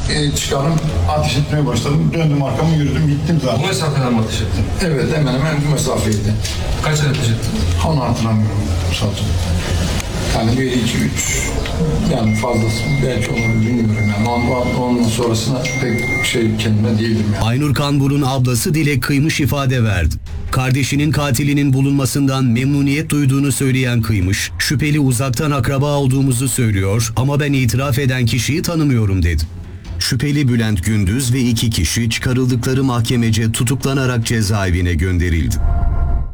çıkarım, ateş etmeye başladım. Döndüm arkamı yürüdüm, gittim zaten. Bu mesafeden mi ateş ettin? Evet, hemen hemen bu mesafeydi. Kaç ateş ettin? Onu hatırlamıyorum savcım. Yani 1, 2, 3, yani fazlası belki onu bilmiyorum yani. Ondan sonrasına pek kendime değildim yani. Aynur Kanbur'un ablası Dilek Kıymış ifade verdi. Kardeşinin katilinin bulunmasından memnuniyet duyduğunu söyleyen Kıymış, şüpheli uzaktan akraba olduğumuzu söylüyor ama ben itiraf eden kişiyi tanımıyorum dedi. Şüpheli Bülent Gündüz ve 2 kişi çıkarıldıkları mahkemece tutuklanarak cezaevine gönderildi.